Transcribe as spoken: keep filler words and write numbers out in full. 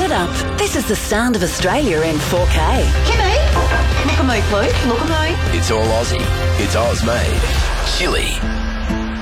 it up. This is the sound of Australia in four K. Kimmy, look at me, please. Look at me. It's all Aussie. It's Oz made. Chili.